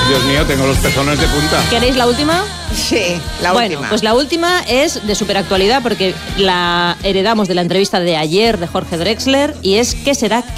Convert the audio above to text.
Dios mío, tengo los pezones de punta. ¿Queréis la última? Sí, la última. Bueno, pues la última es de superactualidad porque la heredamos de la entrevista de ayer de Jorge Drexler y es ¿qué será